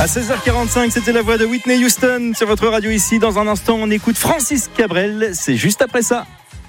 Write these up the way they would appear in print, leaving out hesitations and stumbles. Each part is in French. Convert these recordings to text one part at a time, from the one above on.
À 16h45, c'était la voix de Whitney Houston sur votre radio ici. Dans un instant, on écoute Francis Cabrel. C'est juste après ça.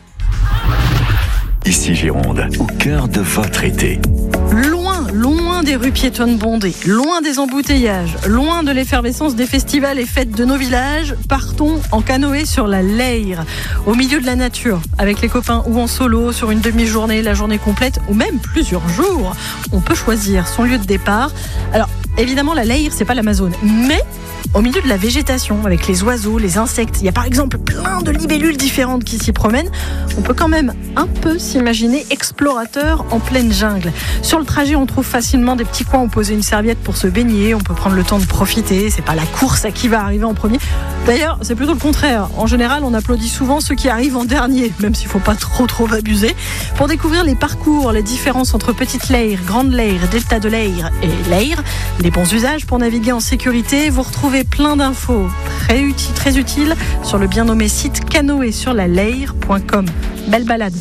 Ici Gironde, au cœur de votre été. Loin des rues piétonnes bondées, loin des embouteillages, loin de l'effervescence des festivals et fêtes de nos villages, partons en canoë sur la Leyre, au milieu de la nature, avec les copains ou en solo, sur une demi-journée, la journée complète ou même plusieurs jours. On peut choisir son lieu de départ. Alors, évidemment, la Leyre, c'est pas l'Amazone, mais au milieu de la végétation, avec les oiseaux, les insectes, il y a par exemple plein de libellules différentes qui s'y promènent. On peut quand même un peu s'imaginer explorateur en pleine jungle. Sur le trajet, on trouve facilement des petits coins où poser une serviette pour se baigner. On peut prendre le temps de profiter. C'est pas la course à qui va arriver en premier. D'ailleurs, c'est plutôt le contraire. En général, on applaudit souvent ceux qui arrivent en dernier, même s'il faut pas trop abuser. Pour découvrir les parcours, les différences entre Petite Leyre, Grande Leyre, Delta de Leyre et Leyre, les bons usages pour naviguer en sécurité, vous retrouvez plein d'infos très utiles sur le bien nommé site canoësurlaleyre.com. Belle balade.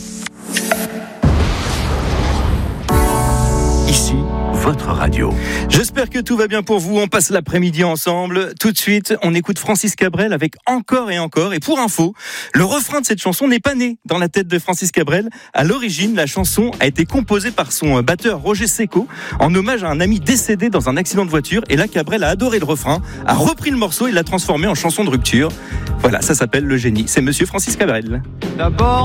Ici, votre radio. J'espère que tout va bien pour vous. On passe l'après-midi ensemble. Tout de suite, on écoute Francis Cabrel avec Encore et encore. Et pour info, le refrain de cette chanson n'est pas né dans la tête de Francis Cabrel. À l'origine, la chanson a été composée par son batteur Roger Secco en hommage à un ami décédé dans un accident de voiture. Et là, Cabrel a adoré le refrain, a repris le morceau et l'a transformé en chanson de rupture. Voilà, ça s'appelle le génie. C'est monsieur Francis Cabrel. D'abord